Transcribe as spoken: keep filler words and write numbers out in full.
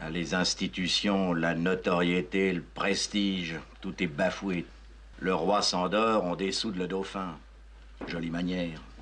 Les institutions, la notoriété, le prestige, tout est bafoué. Le roi s'endort, on dessoude le dauphin. Jolie manière.